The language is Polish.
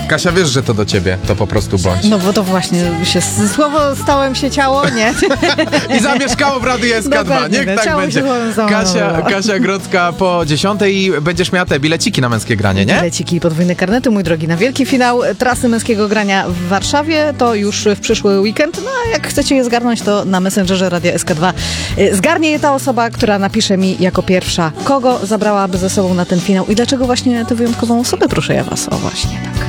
Kasia, wiesz, że to do ciebie, to po prostu bądź. No bo to właśnie słowo stałem się ciało, nie? I zamieszkało w Radiu SK2. Dokładnie, Niech tak ciało będzie. się załamało. Kasia Grodzka po 10:00 i będziesz miała te bileciki na męskie granie, nie? Bileciki i podwójne karnety, mój drogi, na wielki finał trasy męskiego grania w Warszawie. To już w przyszły weekend. No a jak chcecie je zgarnąć, to na Messengerze Radia SK2 zgarnie je ta osoba, która napisze mi jako pierwsza, kogo zabrałaby ze sobą na ten finał i dlaczego właśnie tę wyjątkową osobę, proszę ja was. O właśnie, tak.